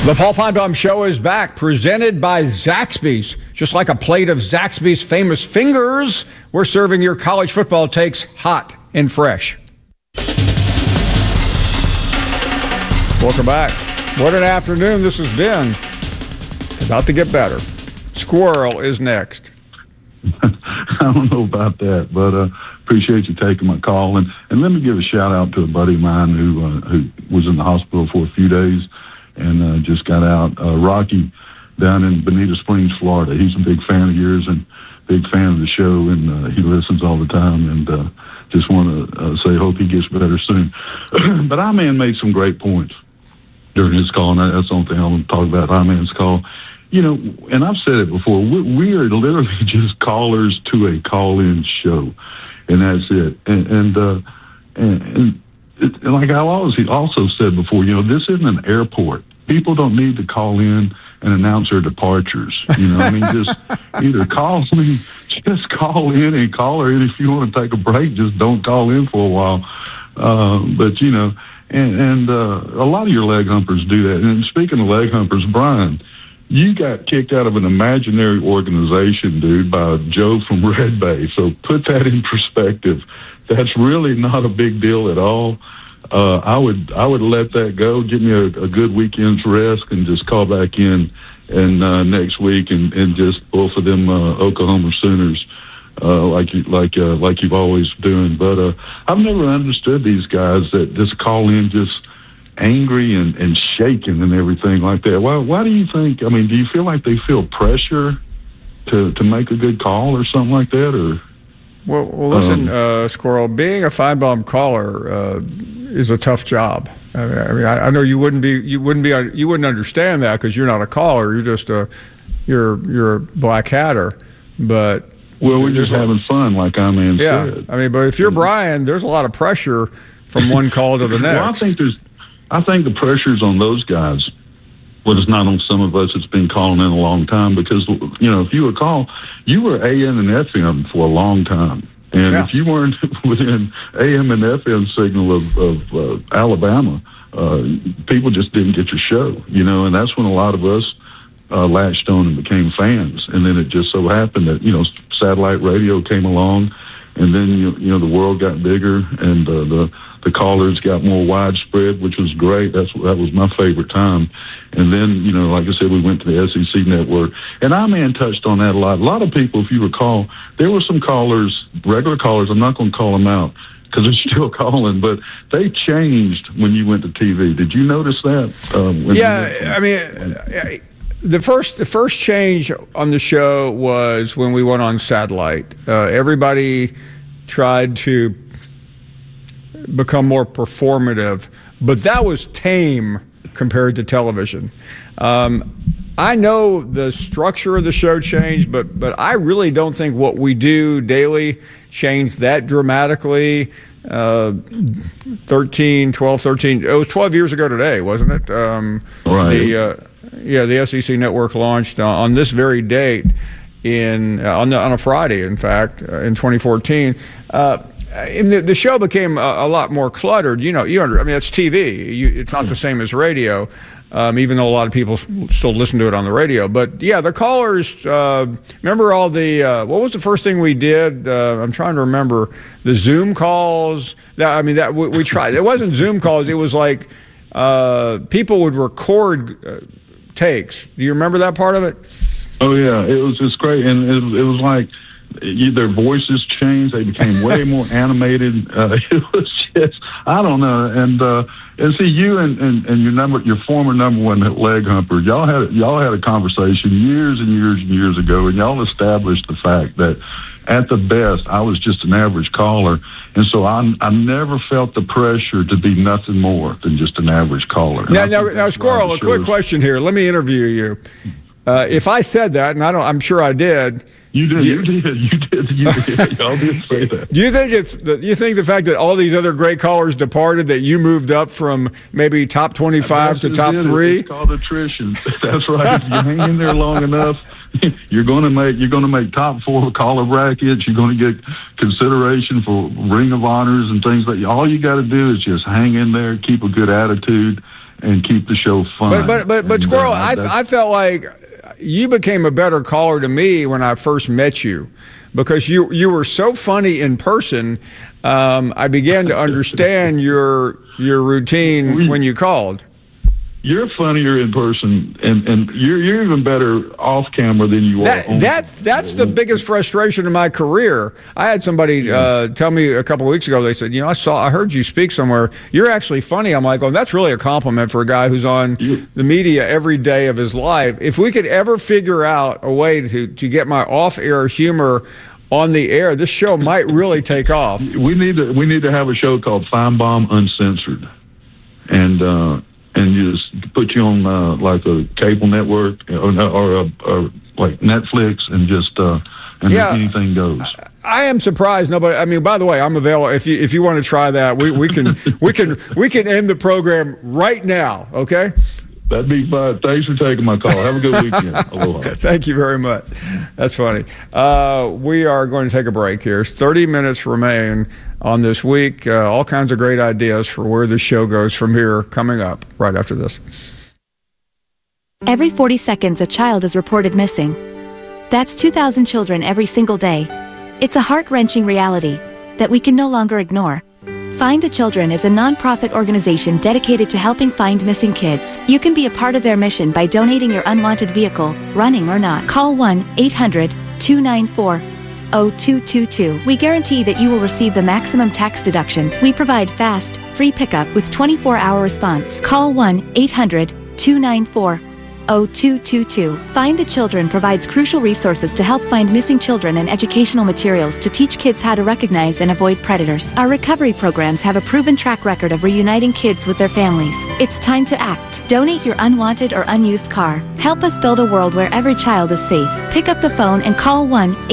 The Paul Finebaum Show is back, presented by Zaxby's. Just like a plate of Zaxby's famous fingers, we're serving your college football takes hot and fresh. Welcome back. What an afternoon this has been. It's about to get better. Squirrel is next. I don't know about that, but appreciate you taking my call. And let me give a shout-out to a buddy of mine who was in the hospital for a few days and just got out. Rocky down in Bonita Springs, Florida. He's a big fan of yours and big fan of the show, and he listens all the time. And just want to say hope he gets better soon. But I-Man made some great points during his call, and that's the only thing I want to talk about, I-Man's call. You know, and I've said it before, we are literally just callers to a call-in show, and that's it. And like I also said before, you know, this isn't an airport. People don't need to call in and announce their departures. You know, I mean, just either call me, just call in and call her. And if you want to take a break, just don't call in for a while. But, you know, and a lot of your leg humpers do that. And speaking of leg humpers, Brian, you got kicked out of an imaginary organization, dude, by Joe from Red Bay. So put that in perspective. That's really not a big deal at all. I would let that go. Give me a good weekend's rest and just call back in and next week and just pull for them Oklahoma Sooners like you've always doing. But I've never understood these guys that just call in just angry and shaking and everything like that. Why do you think? I mean, do you feel like they feel pressure to make a good call or something like that, or? Well, listen, Squirrel. Being a Finebaum caller is a tough job. I know you wouldn't understand that because you're not a caller. You're just you're a black hatter. But we're just having fun, like I-Man said. I mean, but if you're Brian, there's a lot of pressure from one call to the next. Well, I think the pressure's on those guys. But it's not on some of us that's been calling in a long time because, you know, if you recall, you were AM and FM for a long time. And if you weren't within AM and FM signal of Alabama, people just didn't get your show, you know, and that's when a lot of us latched on and became fans. And then it just so happened that, you know, satellite radio came along, and then, you know, the world got bigger and the callers got more widespread, which was great. That was my favorite time. And then, you know, like I said, we went to the SEC network. And I-Man touched on that a lot. A lot of people, if you recall, there were some callers, regular callers, I'm not going to call them out because they're still calling, but they changed when you went to TV. Did you notice that? I mean, the first change on the show was when we went on satellite. Everybody tried to become more performative, but that was tame compared to television. I know the structure of the show changed, but I really don't think what we do daily changed that dramatically. 12, 13, it was 12 years ago today, wasn't it? Right. The SEC network launched on this very date on a Friday, in fact, in 2014. And the show became a lot more cluttered. You know, I mean, it's TV. It's not the same as radio, even though a lot of people still listen to it on the radio. But yeah, the callers. Remember all the? What was the first thing we did? I'm trying to remember the Zoom calls. We tried. It wasn't Zoom calls. It was like people would record takes. Do you remember that part of it? Oh yeah, it was just great, and it was like. Their voices changed. They became way more animated. It was just, I don't know. And see, you and your former number one leg humper, y'all had a conversation years and years and years ago, and y'all established the fact that at the best, I was just an average caller. And so I never felt the pressure to be nothing more than just an average caller. Now, Squirrel, a quick question here. Let me interview you. If I said that, and I'm sure I did. You did. Y'all did say that. Do you think the fact that all these other great callers departed, that you moved up from maybe top 25 to top 3? It's called attrition. That's right. If you hang in there long enough, you're going to make top 4 caller brackets. You're going to get consideration for Ring of Honors and things like that. All you got to do is just hang in there, keep a good attitude, and keep the show fun. But Squirrel, I felt like you became a better caller to me when I first met you, because you were so funny in person. I began to understand your routine when you called. You're funnier in person, and you're even better off camera than you are. That's the biggest frustration in my career. I had somebody tell me a couple of weeks ago. They said, I heard you speak somewhere. You're actually funny. I'm like, that's really a compliment for a guy who's on the media every day of his life. If we could ever figure out a way to get my off-air humor on the air, this show might really take off. We need to have a show called Feinbaum Uncensored, and just put you on like a cable network or like Netflix, and just anything goes. I am surprised nobody. I mean, by the way, I'm available if you want to try that. We can end the program right now. Okay. That'd be fine. Thanks for taking my call. Have a good weekend. Aloha. Thank you very much. That's funny. We are going to take a break here. 30 minutes remain on this week. All kinds of great ideas for where the show goes from here coming up right after this. Every 40 seconds, a child is reported missing. That's 2,000 children every single day. It's a heart-wrenching reality that we can no longer ignore. Find the Children is a non-profit organization dedicated to helping find missing kids. You can be a part of their mission by donating your unwanted vehicle, running or not. Call 1-800-294-0222. We guarantee that you will receive the maximum tax deduction. We provide fast, free pickup with 24-hour response. Call 1-800-294-0222. Find the Children provides crucial resources to help find missing children and educational materials to teach kids how to recognize and avoid predators. Our recovery programs have a proven track record of reuniting kids with their families. It's time to act. Donate your unwanted or unused car. Help us build a world where every child is safe. Pick up the phone and call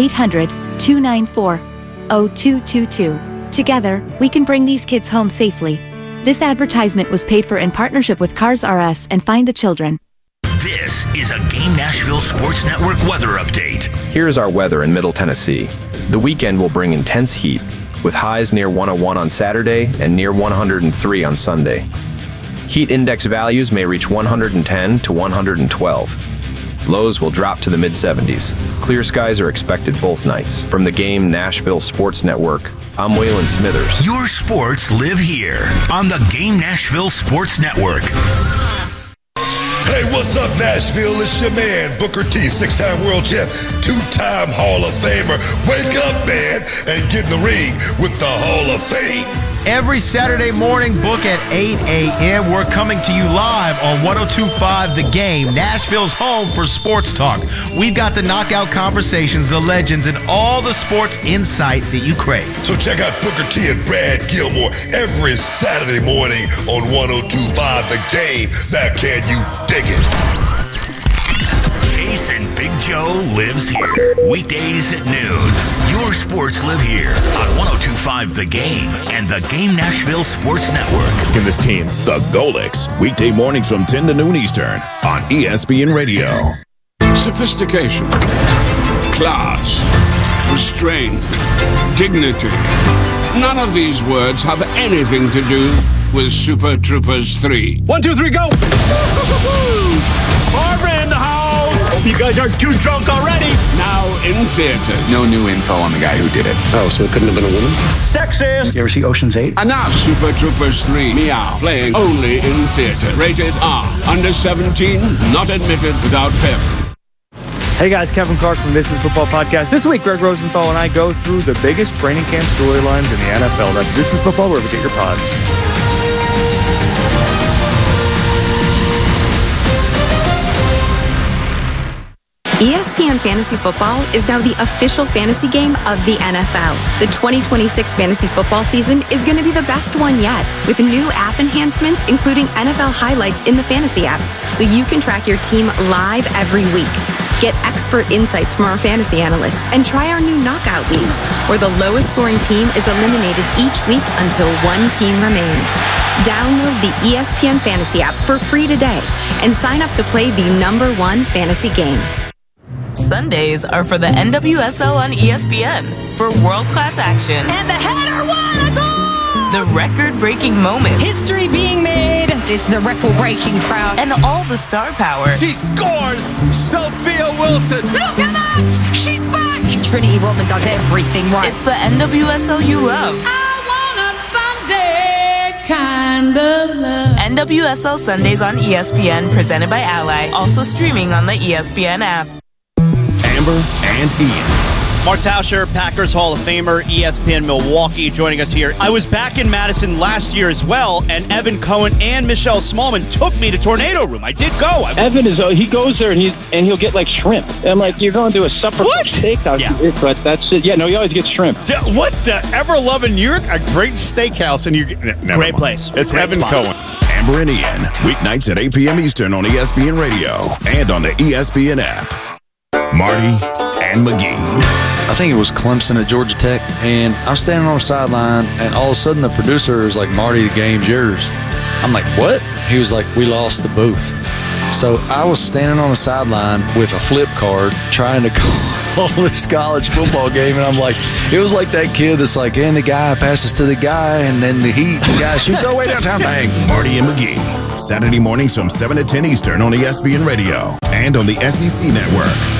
1-800-294-0222. Together, we can bring these kids home safely. This advertisement was paid for in partnership with Cars R Us and Find the Children. This is a Game Nashville Sports Network weather update. Here's our weather in Middle Tennessee. The weekend will bring intense heat, with highs near 101 on Saturday and near 103 on Sunday. Heat index values may reach 110 to 112. Lows will drop to the mid-70s. Clear skies are expected both nights. From the Game Nashville Sports Network, I'm Waylon Smithers. Your sports live here on the Game Nashville Sports Network. Hey, what's up, Nashville? It's your man, Booker T, 6-time world champ, 2-time Hall of Famer. Wake up, man, and get in the ring with the Hall of Fame. Every Saturday morning, book at 8 a.m. We're coming to you live on 102.5 The Game, Nashville's home for sports talk. We've got the knockout conversations, the legends, and all the sports insight that you crave. So check out Booker T and Brad Gilmore every Saturday morning on 102.5 The Game. Now, can you dig it? Chase and Big Joe lives here. Weekdays at noon. Your sports live here on 102.5 The Game and the Game Nashville Sports Network. In this team, the Golics. Weekday mornings from 10 to noon Eastern on ESPN Radio. Sophistication, class, restraint, dignity. None of these words have anything to do with Super Troopers 3. 1, 2, 3, go! Barbara in the house! You guys are too drunk already! Now in theaters. No new info on the guy who did it. Oh, so it couldn't have been a woman? Sexist! You ever see Ocean's 8? Enough! Super Troopers 3, Meow, playing only in theater. Rated R. Under 17, not admitted without parent. Hey guys, Kevin Clark from This Is Football Podcast. This week, Greg Rosenthal and I go through the biggest training camp storylines in the NFL. That's This Is Football, wherever you get your pods. ESPN Fantasy Football is now the official fantasy game of the NFL. The 2026 fantasy football season is going to be the best one yet, with new app enhancements, including NFL highlights in the fantasy app, so you can track your team live every week. Get expert insights from our fantasy analysts and try our new knockout leagues, where the lowest scoring team is eliminated each week until one team remains. Download the ESPN Fantasy app for free today and sign up to play the #1 fantasy game. Sundays are for the NWSL on ESPN for world-class action. And the header, what a goal! The record-breaking moments. History being made. It's a record-breaking crowd. And all the star power. She scores! Sophia Wilson! Look at that! She's back! Trinity Rodman does everything right. It's the NWSL you love. Kind of love. NWSL Sundays on ESPN, presented by Ally. Also streaming on the ESPN app. Amber and Ian. Mark Tauscher, Packers Hall of Famer, ESPN Milwaukee, joining us here. I was back in Madison last year as well, and Evan Cohen and Michelle Smallman took me to Tornado Room. I did go. Evan he goes there and he'll get like shrimp. I'm like, you're going to a supper steakhouse, but that's it. Yeah, no, he always gets shrimp. What ever loving New York? A great steakhouse, and great place. It's great Evan spot. Cohen. Amber and Ian, weeknights at 8 p.m. Eastern on ESPN Radio and on the ESPN app. Marty and McGee. I think it was Clemson at Georgia Tech, and I'm standing on the sideline, and all of a sudden the producer is like, Marty, the game's yours. I'm like, what? He was like, we lost the booth. So I was standing on the sideline with a flip card trying to call this college football game, and I'm like, it was like that kid that's like, and the guy passes to the guy, and then the guy shoots all the way downtown, bang. Marty and McGee, Saturday mornings from 7 to 10 Eastern on ESPN Radio and on the SEC Network.